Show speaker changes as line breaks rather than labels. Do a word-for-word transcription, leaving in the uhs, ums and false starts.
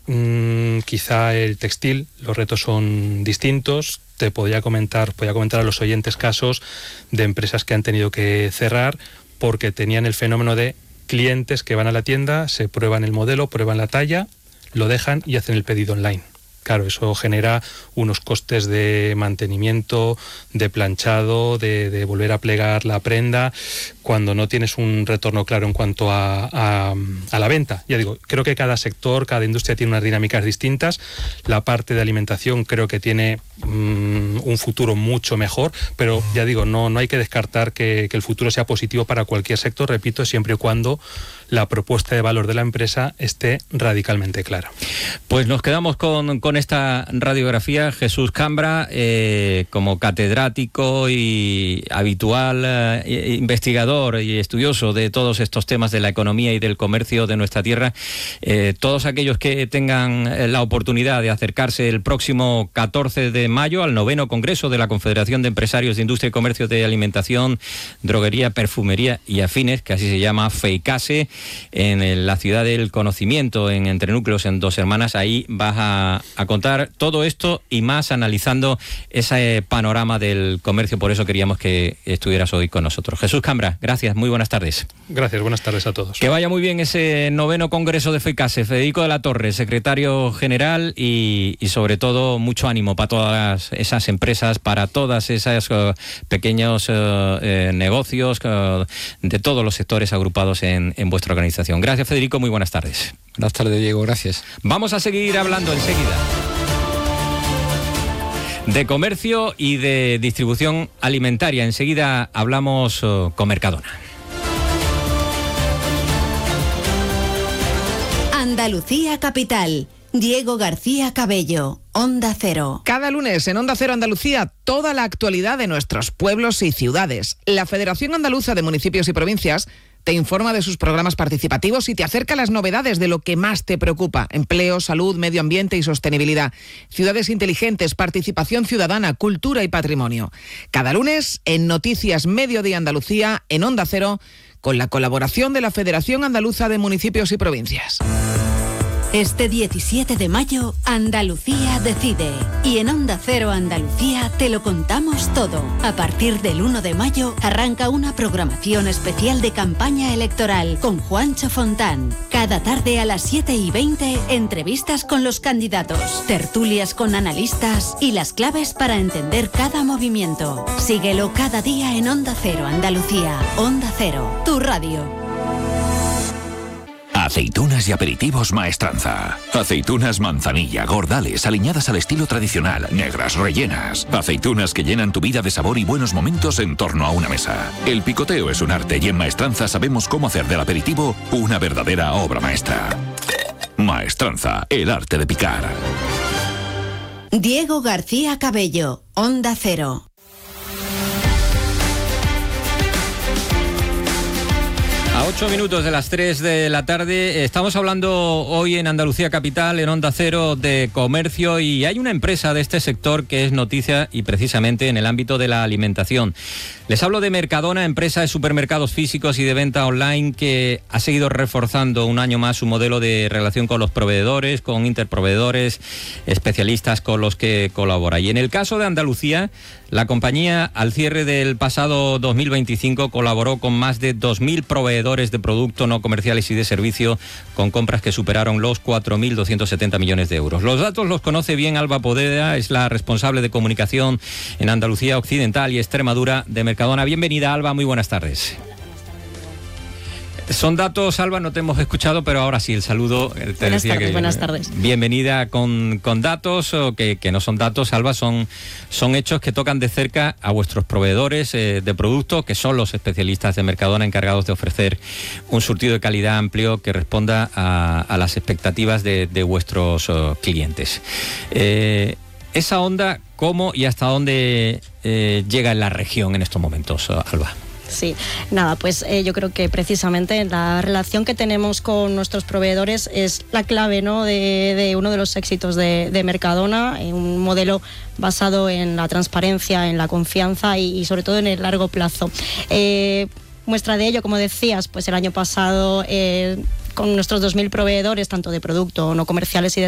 mmm, quizá el textil, los retos son distintos. Te podría comentar, podría comentar a los oyentes casos de empresas que han tenido que cerrar porque tenían el fenómeno de clientes que van a la tienda, se prueban el modelo, prueban la talla, lo dejan y hacen el pedido online. Claro, eso genera unos costes de mantenimiento, de planchado, de, de volver a plegar la prenda, cuando no tienes un retorno claro en cuanto a, a, a la venta. Ya digo, creo que cada sector, cada industria tiene unas dinámicas distintas. La parte de alimentación creo que tiene mmm, un futuro mucho mejor, pero ya digo, no, no hay que descartar que, que el futuro sea positivo para cualquier sector, repito, siempre y cuando la propuesta de valor de la empresa esté radicalmente clara.
Pues nos quedamos con, con esta radiografía. Jesús Cambra, eh, como catedrático y habitual eh, investigador y estudioso de todos estos temas de la economía y del comercio de nuestra tierra, eh, todos aquellos que tengan la oportunidad de acercarse el próximo catorce de mayo al noveno Congreso de la Confederación de Empresarios de Industria y Comercio de Alimentación, Droguería, Perfumería y Afines, que así se llama, FEICASE, en la ciudad del conocimiento, en Entre Núcleos, en Dos Hermanas. Ahí vas a, a contar todo esto y más, analizando ese panorama del comercio. Por eso queríamos que estuvieras hoy con nosotros. Jesús Cambra, gracias, muy buenas tardes.
Gracias, buenas tardes a todos.
Que vaya muy bien ese noveno Congreso de FEICASE. Federico de la Torre, secretario general, y, y sobre todo mucho ánimo para todas esas empresas, para todas esas uh, pequeños uh, eh, negocios uh, de todos los sectores agrupados en, en vuestra organización. Gracias, Federico, muy buenas tardes.
Buenas tardes, Diego, gracias.
Vamos a seguir hablando enseguida de comercio y de distribución alimentaria. Enseguida hablamos uh, con Mercadona.
Andalucía Capital. Diego García Cabello, Onda Cero.
Cada lunes en Onda Cero Andalucía, toda la actualidad de nuestros pueblos y ciudades. La Federación Andaluza de Municipios y Provincias te informa de sus programas participativos y te acerca las novedades de lo que más te preocupa: empleo, salud, medio ambiente y sostenibilidad, ciudades inteligentes, participación ciudadana, cultura y patrimonio. Cada lunes en Noticias Mediodía Andalucía, en Onda Cero, con la colaboración de la Federación Andaluza de Municipios y Provincias.
Este diecisiete de mayo, Andalucía decide. Y en Onda Cero Andalucía te lo contamos todo. A partir del uno de mayo arranca una programación especial de campaña electoral con Juancho Fontán. Cada tarde a las siete y veinte, entrevistas con los candidatos, tertulias con analistas y las claves para entender cada movimiento. Síguelo cada día en Onda Cero Andalucía. Onda Cero, tu radio.
Aceitunas y aperitivos Maestranza. Aceitunas manzanilla, gordales, aliñadas al estilo tradicional, negras, rellenas. Aceitunas que llenan tu vida de sabor y buenos momentos en torno a una mesa. El picoteo es un arte y en Maestranza sabemos cómo hacer del aperitivo una verdadera obra maestra. Maestranza, el arte de picar.
Diego García Cabello, Onda Cero.
A ocho minutos de las tres de la tarde, estamos hablando hoy en Andalucía Capital, en Onda Cero, de comercio, y hay una empresa de este sector que es noticia y precisamente en el ámbito de la alimentación. Les hablo de Mercadona, empresa de supermercados físicos y de venta online que ha seguido reforzando un año más su modelo de relación con los proveedores, con interproveedores, especialistas con los que colabora. Y en el caso de Andalucía, la compañía al cierre del pasado dos mil veinticinco colaboró con más de dos mil proveedores de productos no comerciales y de servicio, con compras que superaron los cuatro mil doscientos setenta millones de euros. Los datos los conoce bien Alba Podeda, es la responsable de comunicación en Andalucía Occidental y Extremadura de Mercadona. Bienvenida, Alba, muy buenas tardes. Son datos, Alba, no te hemos escuchado, pero ahora sí, el saludo. Te
buenas
decía
tardes,
que,
buenas tardes.
Bienvenida con, con datos, o que, que no son datos, Alba, son, son hechos que tocan de cerca a vuestros proveedores eh, de productos, que son los especialistas de Mercadona encargados de ofrecer un surtido de calidad amplio que responda a, a las expectativas de, de vuestros oh, clientes. Eh, esa onda, ¿cómo y hasta dónde eh, llega en la región en estos momentos, oh, Alba?
Sí, nada, pues eh, yo creo que precisamente la relación que tenemos con nuestros proveedores es la clave, ¿no?, de, de uno de los éxitos de, de Mercadona, en un modelo basado en la transparencia, en la confianza y, y sobre todo en el largo plazo. Eh, muestra de ello, como decías, pues el año pasado eh, con nuestros dos mil proveedores, tanto de producto no comerciales y de